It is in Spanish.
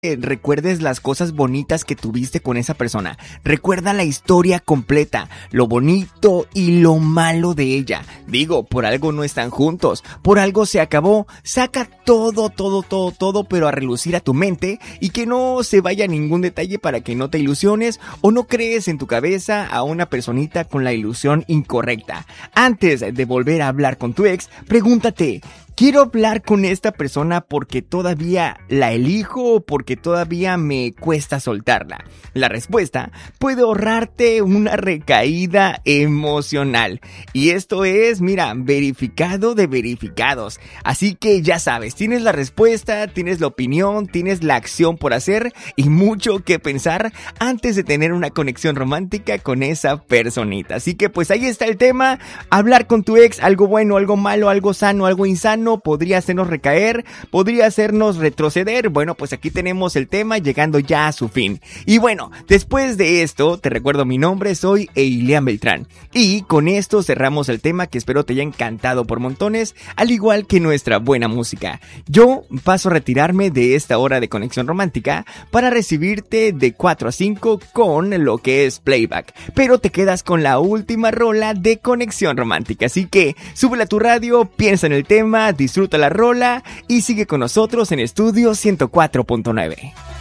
recuerdes las cosas bonitas que tuviste con esa persona. Recuerda la historia completa, lo bonito y lo malo de ella. Digo, por algo no están juntos, por algo se acabó. Saca todo, pero a relucir a tu mente y que no se vaya ningún detalle para que no te ilusiones o no crees en tu cabeza a una personita con la ilusión incorrecta. Antes de volver a hablar con tu ex, pregúntate: ¿quiero hablar con esta persona porque todavía la elijo o porque todavía me cuesta soltarla? La respuesta puede ahorrarte una recaída emocional. Y esto es, mira, verificado de verificados. Así que ya sabes, tienes la respuesta, tienes la opinión, tienes la acción por hacer y mucho que pensar antes de tener una conexión romántica con esa personita. Así que pues ahí está el tema: hablar con tu ex, algo bueno, algo malo, algo sano, algo insano. Podría hacernos recaer, podría hacernos retroceder. Bueno, pues aquí tenemos el tema llegando ya a su fin. Y bueno, después de esto, te recuerdo mi nombre, soy Eilian Beltrán. Y con esto cerramos el tema que espero te haya encantado por montones, al igual que nuestra buena música. Yo paso a retirarme de esta hora de conexión romántica para recibirte de 4 a 5 con lo que es playback. Pero te quedas con la última rola de conexión romántica. Así que súbela a tu radio, piensa en el tema, disfruta la rola y sigue con nosotros en Estudio 104.9.